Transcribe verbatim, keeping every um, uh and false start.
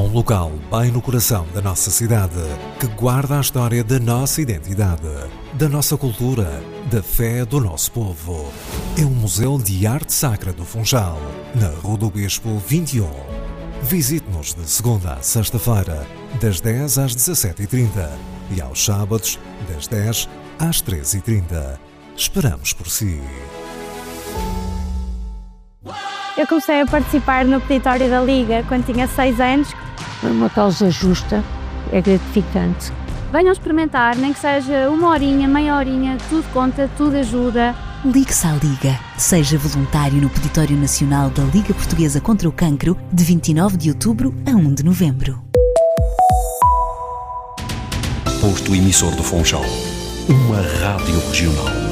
um local bem no coração da nossa cidade, que guarda a história da nossa identidade, da nossa cultura, da fé do nosso povo. É o Museu de Arte Sacra do Funchal, na Rua do Bispo vinte e um. Visite-nos de segunda a sexta-feira, das dez às dezassete e trinta e aos sábados, das dez às treze e trinta. Esperamos por si. Eu comecei a participar no peditório da Liga quando tinha seis anos. É uma causa justa, é gratificante. Venham experimentar, nem que seja uma horinha, meia horinha, tudo conta, tudo ajuda. Ligue-se à Liga. Seja voluntário no Peditório Nacional da Liga Portuguesa contra o Cancro, de vinte e nove de outubro a um de novembro. Posto emissor do Funchal. Uma rádio regional.